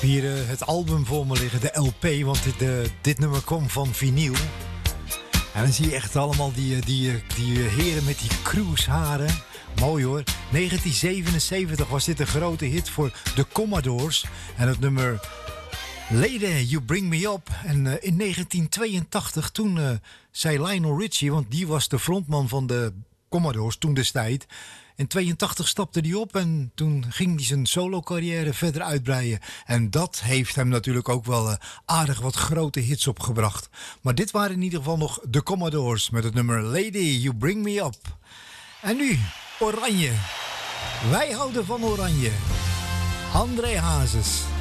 hier het album voor me liggen, de LP, want dit nummer kwam van vinyl. En dan zie je echt allemaal die heren met die cruisharen. Mooi hoor. 1977 was dit een grote hit voor de Commodores. En het nummer Lady, You Bring Me Up. En in 1982, toen zei Lionel Richie, want die was de frontman van de Commodores toen destijds. In 82 stapte hij op en toen ging hij zijn solo-carrière verder uitbreiden. En dat heeft hem natuurlijk ook wel aardig wat grote hits opgebracht. Maar dit waren in ieder geval nog de Commodores met het nummer Lady, You Bring Me Up. En nu, Oranje. Wij houden van Oranje. André Hazes.